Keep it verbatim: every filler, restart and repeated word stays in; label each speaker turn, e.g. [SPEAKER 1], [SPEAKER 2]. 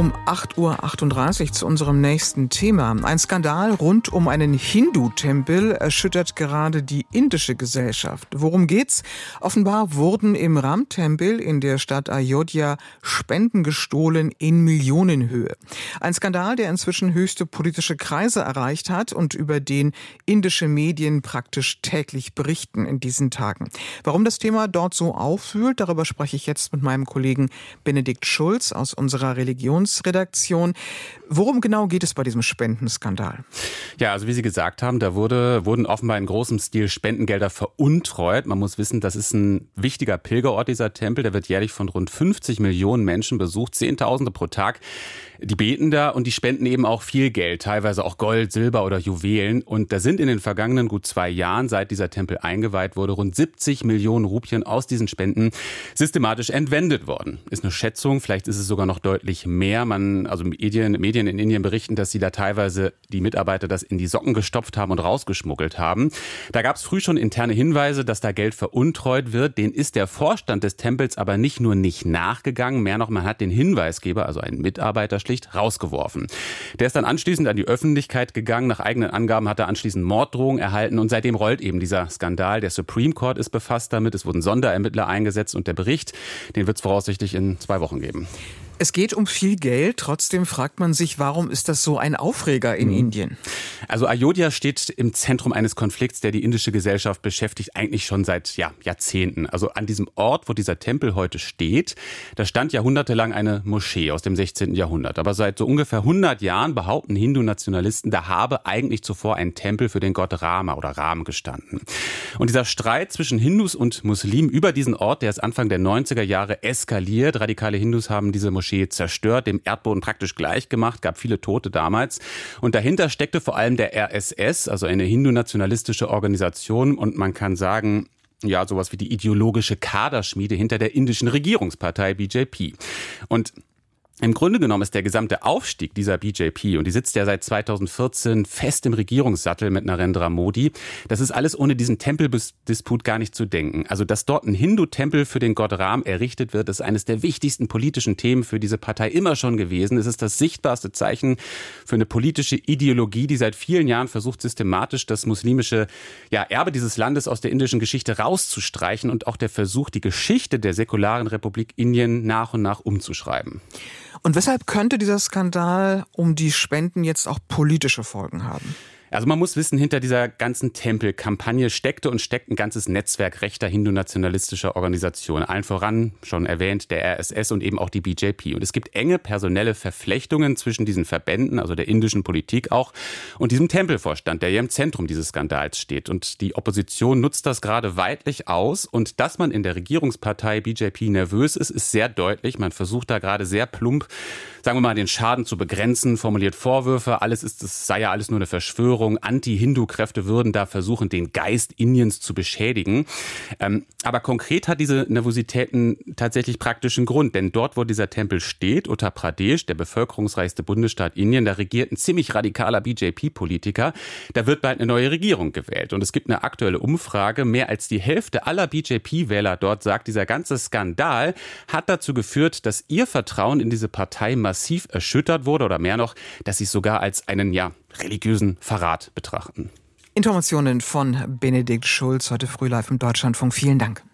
[SPEAKER 1] Um acht Uhr achtunddreißig zu unserem nächsten Thema. Ein Skandal rund um einen Hindu-Tempel erschüttert gerade die indische Gesellschaft. Worum geht's? Offenbar wurden im Ram-Tempel in der Stadt Ayodhya Spenden gestohlen in Millionenhöhe. Ein Skandal, der inzwischen höchste politische Kreise erreicht hat und über den indische Medien praktisch täglich berichten in diesen Tagen. Warum das Thema dort so aufwühlt, darüber spreche ich jetzt mit meinem Kollegen Benedikt Schulz aus unserer Religionsredaktion. Worum genau geht es bei diesem Spendenskandal?
[SPEAKER 2] Ja, also wie Sie gesagt haben, da wurde, wurden offenbar in großem Stil Spendengelder veruntreut. Man muss wissen, das ist ein wichtiger Pilgerort, dieser Tempel. Der wird jährlich von rund fünfzig Millionen Menschen besucht, Zehntausende pro Tag. Die beten da und die spenden eben auch viel Geld, teilweise auch Gold, Silber oder Juwelen. Und da sind in den vergangenen gut zwei Jahren, seit dieser Tempel eingeweiht wurde, rund siebzig Millionen Rupien aus diesen Spenden systematisch entwendet worden. Ist eine Schätzung, vielleicht ist es sogar noch deutlich mehr. Man, also Medien, Medien in Indien berichten, dass sie da teilweise die Mitarbeiter das in die Socken gestopft haben und rausgeschmuggelt haben. Da gab es früh schon interne Hinweise, dass da Geld veruntreut wird. Den ist der Vorstand des Tempels aber nicht nur nicht nachgegangen, mehr noch, man hat den Hinweisgeber, also einen Mitarbeiter, schlicht rausgeworfen. Der ist dann anschließend an die Öffentlichkeit gegangen. Nach eigenen Angaben hat er anschließend Morddrohungen erhalten und seitdem rollt eben dieser Skandal. Der Supreme Court ist befasst damit. Es wurden Sonderermittler eingesetzt und der Bericht, den wird es voraussichtlich in zwei Wochen geben.
[SPEAKER 1] Es geht um viel Geld, trotzdem fragt man sich, warum ist das so ein Aufreger in mhm. Indien?
[SPEAKER 2] Also Ayodhya steht im Zentrum eines Konflikts, der die indische Gesellschaft beschäftigt, eigentlich schon seit ja, Jahrzehnten. Also an diesem Ort, wo dieser Tempel heute steht, da stand jahrhundertelang eine Moschee aus dem sechzehnten Jahrhundert. Aber seit so ungefähr hundert Jahren behaupten Hindu-Nationalisten, da habe eigentlich zuvor ein Tempel für den Gott Rama oder Ram gestanden. Und dieser Streit zwischen Hindus und Muslimen über diesen Ort, der ist Anfang der neunziger Jahre eskaliert. Radikale Hindus haben diese Moschee zerstört, dem Erdboden praktisch gleich gemacht, gab viele Tote damals. Und dahinter steckte vor allem der R S S, also eine hindu-nationalistische Organisation. Und man kann sagen, ja, sowas wie die ideologische Kaderschmiede hinter der indischen Regierungspartei B J P. Und im Grunde genommen ist der gesamte Aufstieg dieser B J P, und die sitzt ja seit zweitausendvierzehn fest im Regierungssattel mit Narendra Modi, das ist alles ohne diesen Tempeldisput gar nicht zu denken. Also, dass dort ein Hindu-Tempel für den Gott Ram errichtet wird, ist eines der wichtigsten politischen Themen für diese Partei immer schon gewesen. Es ist das sichtbarste Zeichen für eine politische Ideologie, die seit vielen Jahren versucht, systematisch das muslimische ja, Erbe dieses Landes aus der indischen Geschichte rauszustreichen und auch der Versuch, die Geschichte der säkularen Republik Indien nach und nach umzuschreiben.
[SPEAKER 1] Und weshalb könnte dieser Skandal um die Spenden jetzt auch politische Folgen haben?
[SPEAKER 2] Also man muss wissen, hinter dieser ganzen Tempelkampagne steckte und steckt ein ganzes Netzwerk rechter hindu-nationalistischer Organisationen. Allen voran, schon erwähnt, der R S S und eben auch die B J P. Und es gibt enge personelle Verflechtungen zwischen diesen Verbänden, also der indischen Politik auch, und diesem Tempelvorstand, der ja im Zentrum dieses Skandals steht. Und die Opposition nutzt das gerade weidlich aus. Und dass man in der Regierungspartei B J P nervös ist, ist sehr deutlich. Man versucht da gerade sehr plump, sagen wir mal, den Schaden zu begrenzen, formuliert Vorwürfe. Alles ist, es sei ja alles nur eine Verschwörung. Anti-Hindu-Kräfte würden da versuchen, den Geist Indiens zu beschädigen. Ähm, aber konkret hat diese Nervositäten tatsächlich praktischen Grund. Denn dort, wo dieser Tempel steht, Uttar Pradesh, der bevölkerungsreichste Bundesstaat Indien, da regiert ein ziemlich radikaler B J P-Politiker. Da wird bald eine neue Regierung gewählt. Und es gibt eine aktuelle Umfrage. Mehr als die Hälfte aller B J P-Wähler dort sagt, dieser ganze Skandal hat dazu geführt, dass ihr Vertrauen in diese Partei massiv erschüttert wurde. Oder mehr noch, dass sie es sogar als einen, ja, religiösen Verrat betrachten.
[SPEAKER 1] Informationen von Benedikt Schulz, heute früh live im Deutschlandfunk. Vielen Dank.